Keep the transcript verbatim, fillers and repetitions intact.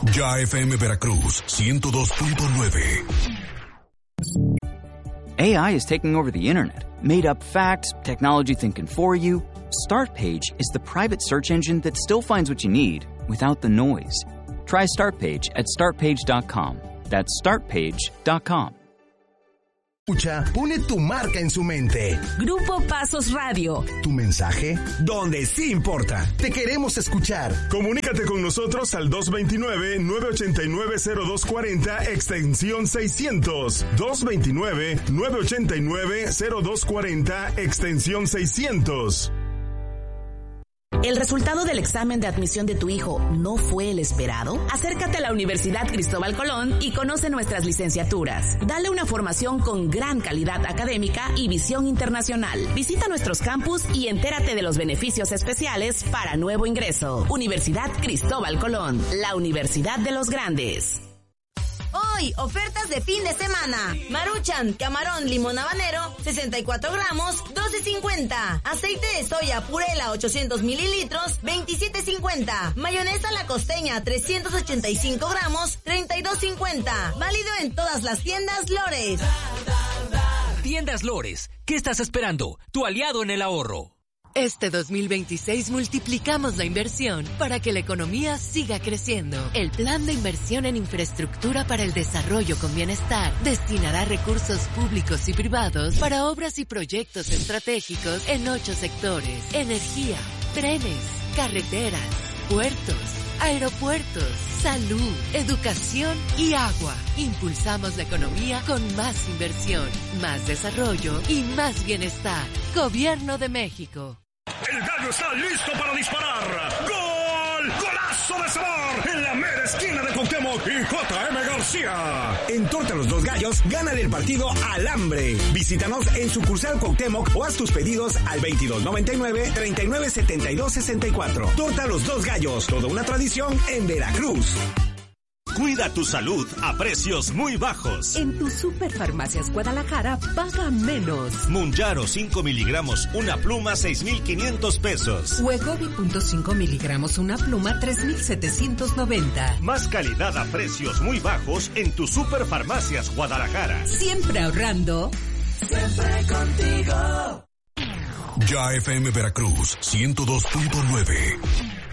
Ya F M Veracruz ciento dos punto nueve. A I is taking over the internet. Made up facts, technology thinking for you. Startpage is the private search engine that still finds what you need without the noise. Try Startpage at start page dot com. That's start page dot com. Escucha, pone tu marca en su mente. Grupo Pasos Radio. Tu mensaje, donde sí importa. Te queremos escuchar. Comunícate con nosotros al dos dos nueve, nueve ocho nueve, cero dos cuatro cero, extensión seiscientos. dos dos nueve, nueve ocho nueve, cero dos cuatro cero, extensión seiscientos. ¿El resultado del examen de admisión de tu hijo no fue el esperado? Acércate a la Universidad Cristóbal Colón y conoce nuestras licenciaturas. Dale una formación con gran calidad académica y visión internacional. Visita nuestros campus y entérate de los beneficios especiales para nuevo ingreso. Universidad Cristóbal Colón, la Universidad de los Grandes. Hoy, ofertas de fin de semana. Maruchan, camarón limón habanero, sesenta y cuatro gramos, doce cincuenta. Aceite de soya Purela, ochocientos mililitros, veintisiete cincuenta. Mayonesa La Costeña, trescientos ochenta y cinco gramos, treinta y dos cincuenta. Válido en todas las tiendas Lores. Tiendas Lores, ¿qué estás esperando? Tu aliado en el ahorro. Este dos mil veintiséis multiplicamos la inversión para que la economía siga creciendo. El Plan de Inversión en Infraestructura para el Desarrollo con Bienestar destinará recursos públicos y privados para obras y proyectos estratégicos en ocho sectores: energía, trenes, carreteras, puertos, aeropuertos, salud, educación y agua. Impulsamos la economía con más inversión, más desarrollo y más bienestar. Gobierno de México. El gallo está listo para disparar. ¡Gol! ¡Golazo de sabor! En la mera esquina de Cuauhtémoc y J M García. En Torta Los Dos Gallos, gánale el partido al hambre. Visítanos en sucursal Cuauhtémoc o haz tus pedidos al veintidós noventa y nueve, treinta y nueve setenta y dos sesenta y cuatro. Torta Los Dos Gallos, toda una tradición en Veracruz. Cuida tu salud a precios muy bajos. En tu Superfarmacias Guadalajara, paga menos. Munjaro cinco miligramos, una pluma, seis mil quinientos pesos. Wegovy punto cinco miligramos, una pluma, tres mil setecientos noventa. Más calidad a precios muy bajos en tu Superfarmacias Guadalajara. Siempre ahorrando. Siempre contigo. Ya F M Veracruz ciento dos punto nueve.